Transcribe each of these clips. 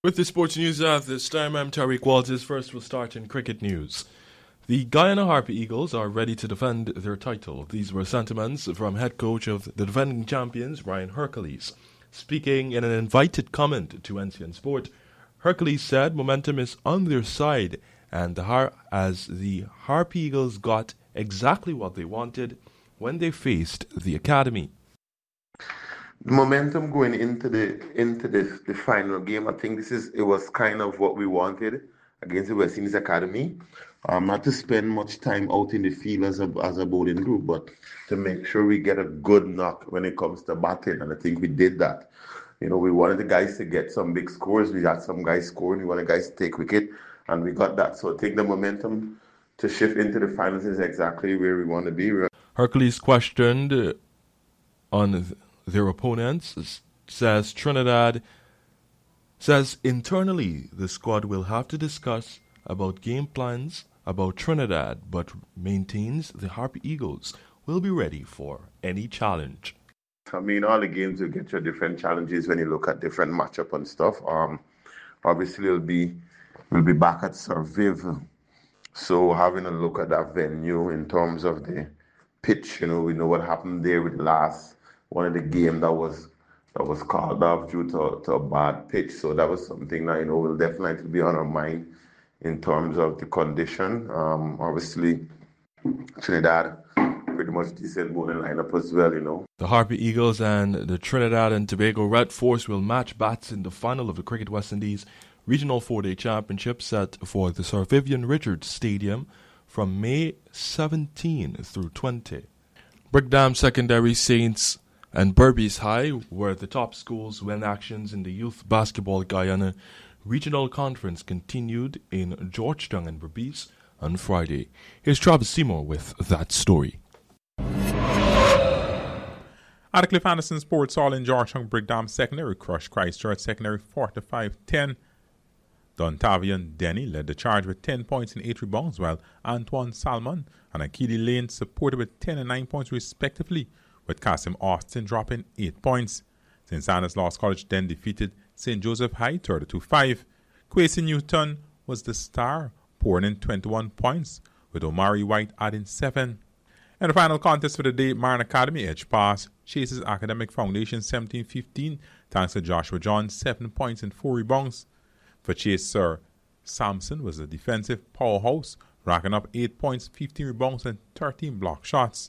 With the sports news at this time, I'm Tariq Walters. First, we'll start in cricket news. The Guyana Harpy Eagles are ready to defend their title. These were sentiments from head coach of the defending champions, Ryan Hercules. Speaking in an invited comment to NCN Sport, Hercules said momentum is on their side and as the Harpy Eagles got exactly what they wanted when they faced the academy. The momentum going into the final game, I think it was kind of what we wanted against the West Indies Academy. Not to spend much time out in the field as a bowling group, but to make sure we get a good knock when it comes to batting, and I think we did that. You know, we wanted the guys to get some big scores. We had some guys scoring. We wanted guys to take wicket, and we got that. So I think the momentum to shift into the finals is exactly where we want to be. Hercules questioned on their opponents, says internally the squad will have to discuss about game plans about Trinidad, but maintains the Harpy Eagles will be ready for any challenge. I mean, all the games will get you different challenges when you look at different matchup and stuff. Obviously we'll be back at Surviv, so having a look at that venue in terms of the pitch, you know, we know what happened there with the last one of the game that was called off due to a bad pitch. So that was something that, you know, will definitely be on our mind in terms of the condition. Obviously, Trinidad, pretty much decent bowling lineup as well, you know. The Harpy Eagles and the Trinidad and Tobago Red Force will match bats in the final of the Cricket West Indies Regional 4-Day Championship set for the Sir Vivian Richards Stadium from May 17 through 20. Brickdam Secondary, Saints and Berbice High were the top schools when actions in the Youth Basketball Guyana Regional Conference continued in Georgetown and Berbice on Friday. Here's Travis Seymour with that story. At the Cliff Anderson Sports Hall in Georgetown, Brickdam Secondary crushed Christchurch Secondary 45-10. Dontavian Denny led the charge with 10 points and 8 rebounds, while Antoine Salmon and Akili Lane supported with 10 and 9 points respectively, with Kasim Austin dropping 8 points. St. Anna's Lost College then defeated St. Joseph High 32-5. Kwesi Newton was the star, pouring in 21 points, with Omari White adding 7. In the final contest for the day, Marin Academy edged past Chase's Academic Foundation 17-15, thanks to Joshua John 7 points and 4 rebounds. For Chase, Sir Sampson was a defensive powerhouse, racking up 8 points, 15 rebounds, and 13 block shots.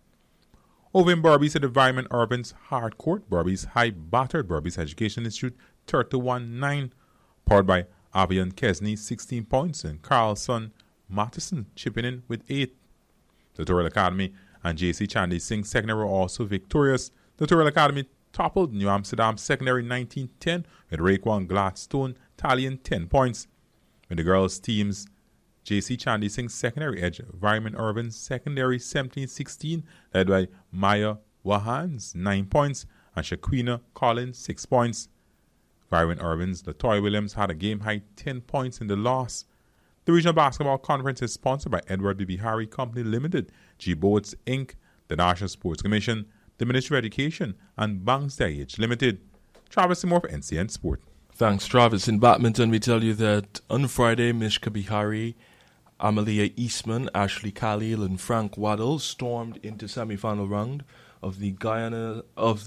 Over in Berbice at Environment Urban's hard court, Berbice High battered Berbice Education Institute 31-9, powered by Avian Kesney 16 points and Carlson Matheson chipping in with 8. The Tutorial Academy and J.C. Chandy Singh Secondary were also victorious. The Tutorial Academy toppled New Amsterdam Secondary 19-10 with Raekwon Gladstone tallying 10 points. With the girls' teams, J.C. Chandy Singh Secondary edged Environment Urban Secondary 17-16, led by Maya Wahans 9 points and Shaquina Collins 6 points. Environment Urban's Latoya Williams had a game-high 10 points in the loss. The Regional Basketball Conference is sponsored by Edward B. Harry Company Limited, G Boats Inc., the National Sports Commission, the Ministry of Education, and Banks Dayage Limited. Travis Seymour for NCN Sport. Thanks, Travis. In badminton, we tell you that on Friday, Mishka Bihari, Amalia Eastman, Ashley Khalil, and Frank Waddle stormed into semi-final round of the Guyana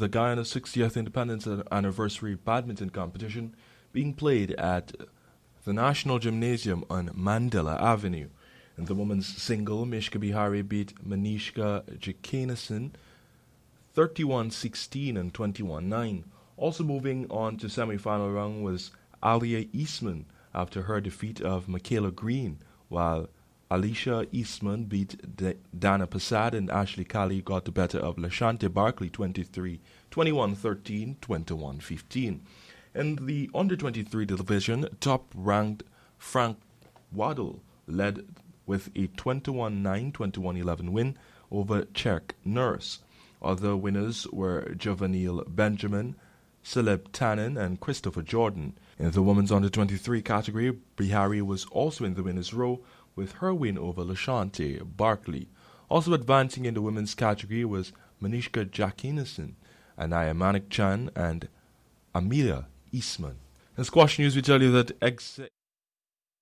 60th Independence Anniversary Badminton Competition being played at the National Gymnasium on Mandela Avenue. In the women's single, Mishka Bihari beat Manishka Jakaneson 31-16 and 21-9. Also moving on to semi-final round was Alia Eastman after her defeat of Michaela Green, while Alicia Eastman beat Dana Passad and Ashley Kali got the better of Lashante Barkley 23, 21-13, 21-15. In the under-23 division, top-ranked Frank Waddle led with a 21-9, 21-11 win over Czech Nurse. Other winners were Jovanil Benjamin, Celeb Tannen, and Christopher Jordan. In the women's under-23 category, Bihari was also in the winners' row with her win over Lashante Barkley. Also advancing in the women's category was Manishka Jakaneson, Anaya Manik Chan, and Amelia Eastman. In squash news, we tell you that